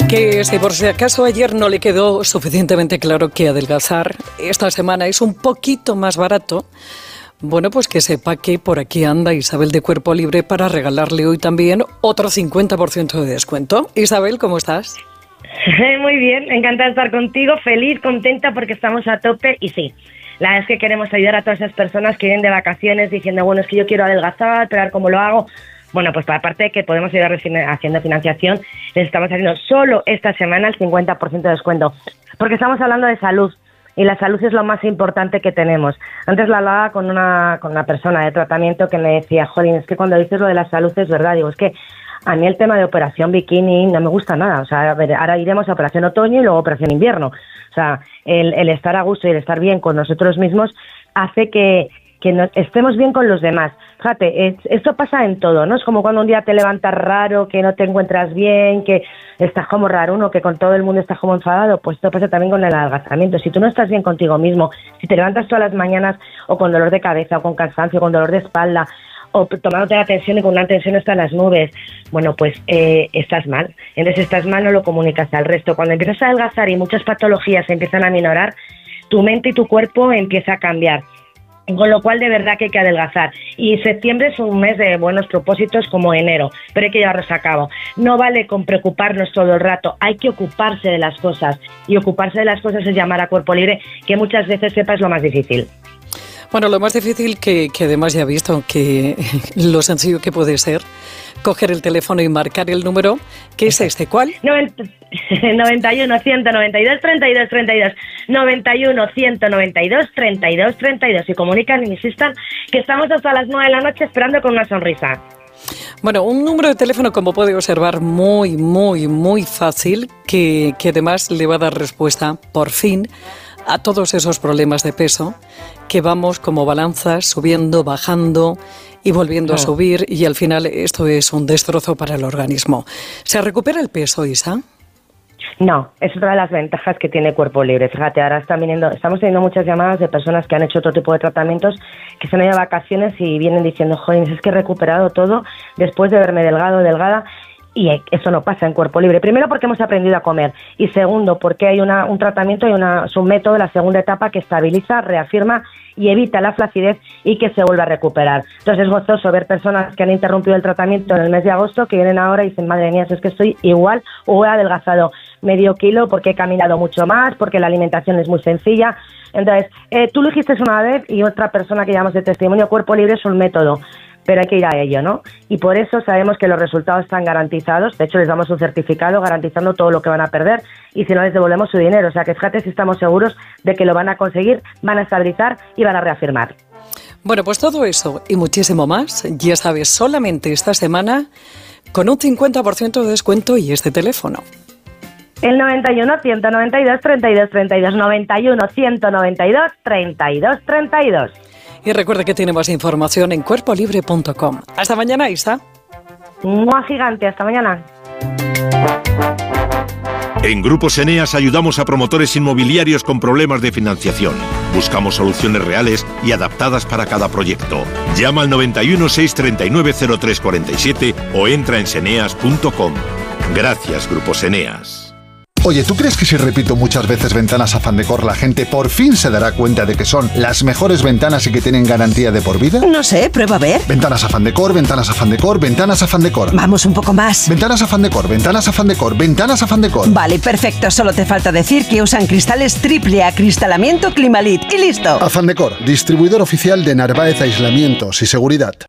Que si por si acaso ayer no le quedó suficientemente claro que adelgazar esta semana es un poquito más barato, bueno, pues que sepa que por aquí anda Isabel de Cuerpo Libre para regalarle hoy también otro 50% de descuento. Isabel, ¿cómo estás? Muy bien, encantada de estar contigo, feliz, contenta porque estamos a tope y sí. La verdad es que queremos ayudar a todas esas personas que vienen de vacaciones diciendo, bueno, es que yo quiero adelgazar, pero a ver cómo lo hago. Bueno, pues aparte de que podemos ayudar haciendo financiación, les estamos haciendo solo esta semana el 50% de descuento. Porque estamos hablando de salud y la salud es lo más importante que tenemos. Antes la hablaba con una persona de tratamiento que me decía, jolín, es que cuando dices lo de la salud es verdad. Digo, es que a mí el tema de operación bikini no me gusta nada. O sea, a ver, ahora iremos a operación otoño y luego operación invierno. O sea, el estar a gusto y el estar bien con nosotros mismos hace que estemos bien con los demás. Fíjate, esto pasa en todo, ¿no? Es como cuando un día te levantas raro, que no te encuentras bien, que estás como raro, uno que con todo el mundo estás como enfadado, pues esto pasa también con el adelgazamiento. Si tú no estás bien contigo mismo, si te levantas todas las mañanas o con dolor de cabeza, o con cansancio, con dolor de espalda, o tomándote la tensión y con una tensión hasta las nubes, bueno, pues estás mal. Entonces estás mal, no lo comunicas al resto. Cuando empiezas a adelgazar y muchas patologías se empiezan a minorar, tu mente y tu cuerpo empieza a cambiar. Con lo cual, de verdad que hay que adelgazar. Y septiembre es un mes de buenos propósitos como enero, pero hay que llevarlos a cabo. No vale con preocuparnos todo el rato, hay que ocuparse de las cosas. Y ocuparse de las cosas es llamar a Cuerpo Libre, que muchas veces sepa es lo más difícil. Bueno, lo más difícil que además ya he visto que lo sencillo que puede ser coger el teléfono y marcar el número, ¿qué es este? ¿Cuál? 91 192 32 32 91 192 32 32 y comunican y insistan que estamos hasta las 9 de la noche esperando con una sonrisa. Bueno, un número de teléfono, como puede observar, muy, muy, muy fácil, que además le va a dar respuesta, por fin, a todos esos problemas de peso que vamos como balanzas subiendo, bajando y volviendo a subir, y al final esto es un destrozo para el organismo. ¿Se recupera el peso, Isa? No, es otra de las ventajas que tiene Cuerpo Libre. Fíjate, ahora estamos teniendo muchas llamadas de personas que han hecho otro tipo de tratamientos, que se han ido de vacaciones y vienen diciendo, joder, es que he recuperado todo después de verme delgado, delgada. Y eso no pasa en Cuerpo Libre. Primero, porque hemos aprendido a comer. Y segundo, porque hay un tratamiento y un método, la segunda etapa, que estabiliza, reafirma y evita la flacidez y que se vuelva a recuperar. Entonces es gozoso ver personas que han interrumpido el tratamiento en el mes de agosto, que vienen ahora y dicen, madre mía, es que estoy igual o he adelgazado medio kilo porque he caminado mucho más, porque la alimentación es muy sencilla. Entonces, tú lo dijiste una vez y otra persona que llamamos de testimonio, Cuerpo Libre es un método, pero hay que ir a ello, ¿no? Y por eso sabemos que los resultados están garantizados. De hecho, les damos un certificado garantizando todo lo que van a perder y si no, les devolvemos su dinero. O sea, que fíjate si estamos seguros de que lo van a conseguir, van a estabilizar y van a reafirmar. Bueno, pues todo eso y muchísimo más, ya sabes, solamente esta semana con un 50% de descuento y este teléfono. El 91 192 32 32, 91 192 32 32. Y recuerda que tiene más información en cuerpolibre.com. Hasta mañana, Isa. ¡Mua gigante! Hasta mañana. En Grupos Eneas ayudamos a promotores inmobiliarios con problemas de financiación. Buscamos soluciones reales y adaptadas para cada proyecto. Llama al 91 639 0347 o entra en seneas.com. Gracias, Grupos Eneas. Oye, ¿tú crees que si repito muchas veces Ventanas Afandecor la gente por fin se dará cuenta de que son las mejores ventanas y que tienen garantía de por vida? No sé, prueba a ver. Ventanas Afandecor, Ventanas Afandecor, Ventanas Afandecor. Vamos un poco más. Ventanas Afandecor, Ventanas Afandecor, Ventanas Afandecor. Vale, perfecto. Solo te falta decir que usan cristales triple acristalamiento Climalit y listo. Afandecor, distribuidor oficial de Narváez Aislamientos y Seguridad.